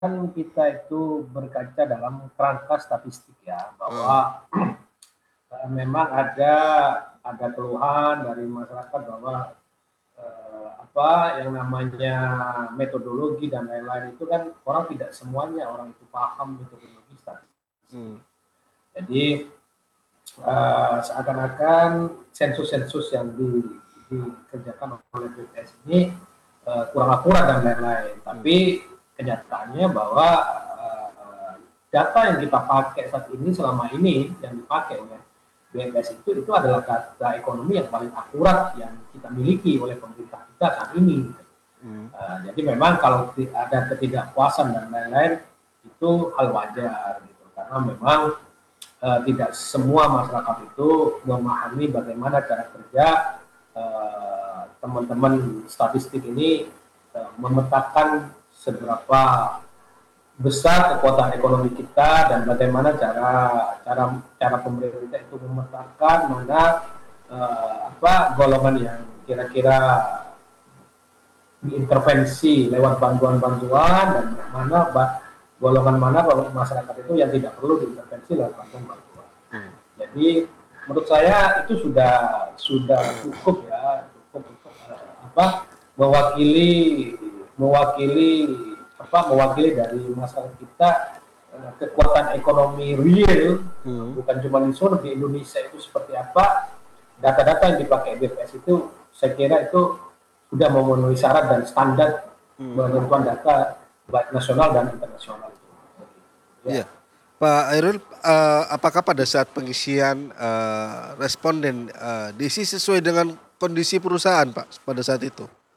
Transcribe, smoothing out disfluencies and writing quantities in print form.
kan kita itu berkaca dalam kerangka statistik ya, bahwa memang ada keluhan dari masyarakat bahwa apa yang namanya metodologi dan lain-lain itu kan orang tidak semuanya orang itu paham metodologi statistik. Jadi seakan-akan sensus-sensus yang dikerjakan oleh BPS ini kurang akurat dan lain-lain. Tapi kenyataannya bahwa data yang kita pakai saat ini selama ini yang dipakai oleh BPS itu adalah data ekonomi yang paling akurat yang kita miliki oleh pemerintah kita saat ini. Jadi memang kalau ada ketidakpuasan dan lain-lain itu hal wajar gitu, karena memang tidak semua masyarakat itu memahami bagaimana cara kerja teman-teman statistik ini memetakan seberapa besar kekuatan ekonomi kita dan bagaimana cara pemerintah itu memetakan mana golongan yang kira-kira diintervensi lewat bantuan-bantuan dan golongan mana masyarakat itu yang tidak perlu diintervensi lewat bantuan-bantuan. Jadi menurut saya itu sudah cukup ya, cukup untuk mewakili dari masyarakat kita kekuatan ekonomi real, bukan cuma di Indonesia itu seperti apa. Data-data yang dipakai BPS itu saya kira itu sudah memenuhi syarat dan standar penentuan data baik nasional dan internasional. Iya. Pak Hairul, apakah pada saat pengisian responden diisi sesuai dengan kondisi perusahaan Pak pada saat itu?